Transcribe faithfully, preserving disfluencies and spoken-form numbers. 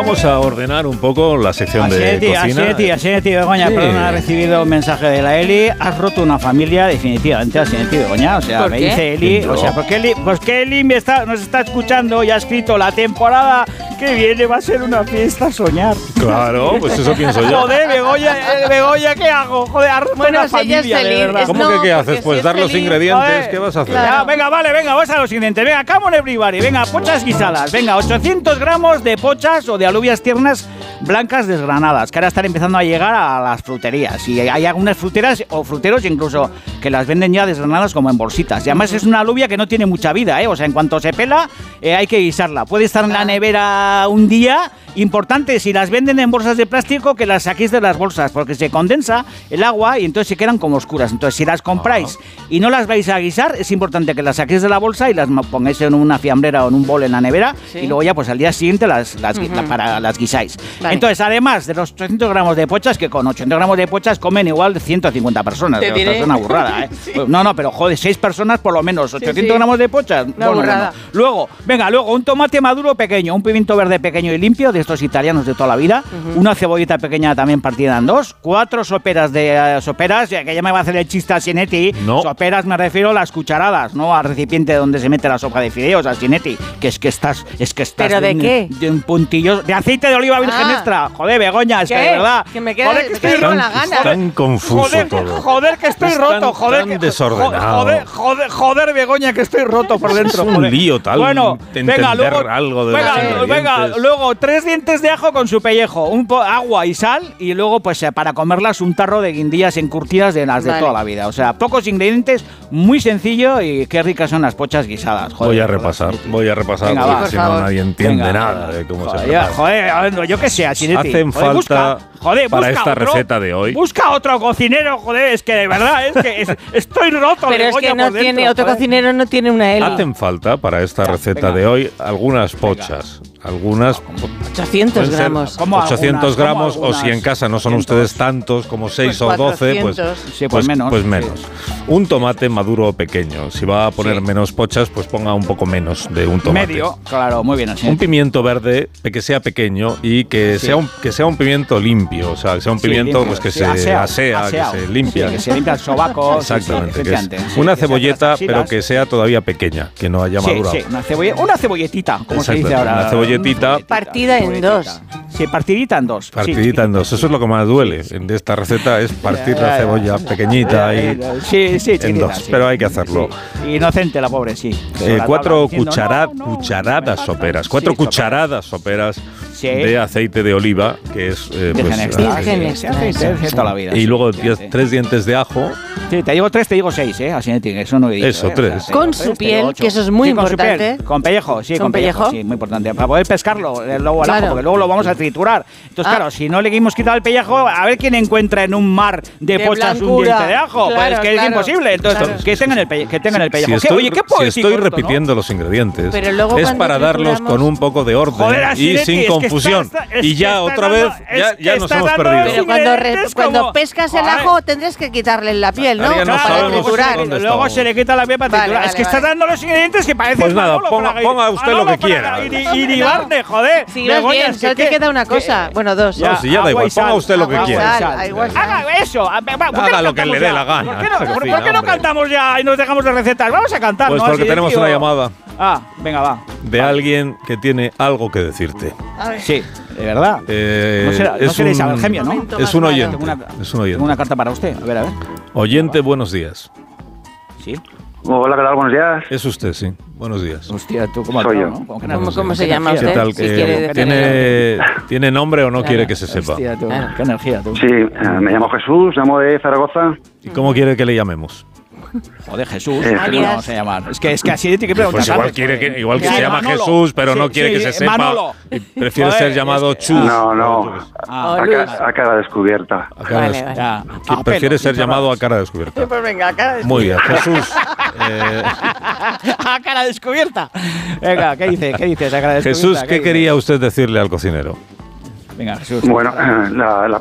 Vamos a ordenar un poco la sección así de ti, cocina. Así de ti, así de ti, Begoña. Sí. Perdón, ha recibido un mensaje de la Eli. Has roto una familia, definitivamente, así de ti, Begoña. O sea, me qué? dice Eli. O sea, porque Eli, pues que Eli me está, nos está escuchando y ha escrito la temporada que viene va a ser una fiesta a soñar. Claro, pues eso pienso yo. Joder, Begoña, eh, Begoña, ¿qué hago? Joder, has roto bueno, una si familia, feliz, de verdad. ¿Cómo no, que qué haces? Pues si dar feliz, los ingredientes. Joder, ¿Qué vas a hacer? Claro. Ya, venga, vale, venga, vamos a los ingredientes. Venga, come on everybody. Venga, pochas guisadas. Venga, ochocientos gramos de pochas o de alubias tiernas blancas desgranadas, que ahora están empezando a llegar a las fruterías. Y hay algunas fruteras o fruteros incluso que las venden ya desgranadas como en bolsitas. Y además es una alubia que no tiene mucha vida, ¿eh? O sea, en cuanto se pela, eh, hay que guisarla. Puede estar en la nevera un día. Importante, si las venden en bolsas de plástico, que las saquéis de las bolsas, porque se condensa el agua y entonces se quedan como oscuras. Entonces, si las compráis ah. y no las vais a guisar, es importante que las saquéis de la bolsa y las pongáis en una fiambrera o en un bol en la nevera, sí. y luego ya pues al día siguiente las, las, uh-huh. la, para, las guisáis. Vale. Entonces, además de los ochocientos gramos de pochas, que con ochocientos gramos de pochas comen igual ciento cincuenta personas. Te diré. Es una burrada, ¿eh? sí. No, no, pero joder, seis personas por lo menos, ochocientos sí, sí. gramos de pochas. Una bueno, burrada. Bueno. Luego, venga, luego un tomate maduro pequeño, un pimiento verde pequeño y limpio, de estos italianos de toda la vida, uh-huh. una cebollita pequeña también partida en dos, cuatro soperas de uh, soperas, que ya me va a hacer el chiste a Sinetti. No. Soperas me refiero a las cucharadas, no al recipiente donde se mete la sopa de fideos, a Sinetti, que es que estás, es que estás ¿Pero de, de qué? Un, de un puntillo de aceite de oliva virgen ah. extra. Joder, Begoña, es ¿Qué? que de verdad. Que me queda, joder, que estoy con la gana. Tan confuso joder, todo. Joder, que estoy es roto, tan, joder, tan que, desordenado. Joder, joder, joder, Begoña, que estoy roto por dentro. Es un joder. lío tal. Bueno, venga, luego, algo de venga, los venga, luego tres dientes de ajo con su pellejo, un po agua y sal, y luego pues para comerlas un tarro de guindillas encurtidas de las de vale. toda la vida. O sea, pocos ingredientes, muy sencillo y qué ricas son las pochas guisadas. Joder, voy a repasar, voy a repasar venga, porque va, si no nadie entiende venga, nada de cómo joder, se prepara. Joder, yo qué sé, así hacen joder, falta busca, joder, para busca esta otro, receta de hoy. Busca otro cocinero, joder, es que de verdad es que es, estoy roto. Pero es que no por tiene dentro, otro joder. cocinero, no tiene una Eli. Hacen falta para esta ya, receta venga. de hoy algunas pochas. Venga. Algunas ochocientos gramos. ¿Cómo ochocientos algunas, gramos ¿cómo o si en casa no son ustedes tantos como seis pues o doce, pues, sí, pues, pues menos. Pues menos. Sí. Un tomate maduro pequeño. Si va a poner sí. menos pochas, pues ponga un poco menos de un tomate. Medio, claro, muy bien así. Un pimiento verde que sea pequeño y que sí. sea un que sea un pimiento limpio, o sea, que sea un pimiento sí, pues que sí, se asea, asea que se limpia, sí, que se limpia el sobaco. Exactamente. Sí, que es sí, una cebolleta, pero que sea todavía pequeña, que no haya madurado. Sí, sí, una, cebolle una cebolletita, como se dice ahora. Una cebolletita. Partida en dos. Sí, partidita en dos. Partidita sí, en dos. Eso es lo que más duele de esta receta, es partir la cebolla pequeñita y sí, sí, en dos. Sí. Pero hay que hacerlo. Sí. Inocente la pobre, sí. Eh, cuatro cuchara no, no, cucharadas no soperas. Cuatro sí, cucharadas soperas sí. de aceite de oliva, que es eh, pues, virgen extra. Toda la vida. Y luego diez, tres dientes de ajo. Sí, te digo tres, te digo seis, ¿eh? Así eso no he dicho. Eso, ¿eh? tres. O sea, con tres, su piel, ocho. que eso es muy sí, con importante. Piel, con pellejo, sí, con, con pellejo? pellejo. Sí, muy importante. Para poder pescarlo, luego el claro. ajo, porque luego lo vamos a triturar. Entonces, ah. claro, si no le hemos quitado el pellejo, a ver quién encuentra en un mar de, de pochas blancura. un diente de ajo. Claro, pues que claro, es imposible. Entonces, claro. que, tengan el pe que tengan el pellejo. Si estoy, Oye, ¿qué si estoy esto, repitiendo ¿no? los ingredientes, pero luego es para darlos con un poco de orden Joder, y sin es confusión. Que está, está, y ya otra dando, vez, ya, ya nos hemos perdido. Pero cuando, re, cuando pescas el ajo, tendrás que quitarle la piel, ¿no? Para triturar. Luego se le quita la piel para triturar. Es que estás dando los ingredientes que parecen. Pues nada, ponga usted lo que quiera. Y libarle, joder. Si vas bien, solo te queda una cosa. Bueno, dos. No, si ya da igual, ponga usted lo que quiera. Haga eso. Haga lo que le dé la gana. ¿Por qué no cantamos ya y nos dejamos de recetas? Vamos a cantar. Pues porque tenemos una llamada. Ah, venga, va. De alguien que tiene algo que decirte. Sí, de verdad. Eh, no será, es no seréis un, Algemio, ¿no? Es un oyente. Tengo una, es un oyente. Tengo una carta para usted. A ver, a ver. Oyente, buenos días. Sí. Hola, ¿qué tal? Buenos días. Es usted, sí. Buenos días. Hostia, tú cómo Soy yo. ¿no? ¿Cómo, ¿Cómo, ¿Cómo se llama usted? ¿Qué tal? Si que ¿tiene, ¿Tiene nombre o no claro. quiere que se sepa? Hostia, tú. Claro. Qué energía, tú. Sí, eh, me llamo Jesús, llamo de Zaragoza. ¿Y cómo quiere que le llamemos? Joder, Jesús. Eh, ¿Cómo vamos a llamar? Es que, es que así tiene que preguntar. Pues igual quiere que, igual que sí, se llama Manolo. Jesús, pero sí, no quiere sí, que se sepa. Manolo. Y prefiere Joder, ser llamado es que, Chus. No, no. Ah, a, ca a cara descubierta. A cara vale, des vale. Ya. Ah, prefiere ser llamado a cara descubierta. Pues venga, a cara descubierta. Muy bien, Jesús. eh, a cara descubierta. Venga, ¿qué dice? ¿Qué dice esa cara descubierta? Jesús, ¿qué, ¿qué dice? quería usted decirle al cocinero? Venga, Jesús. Bueno, la, la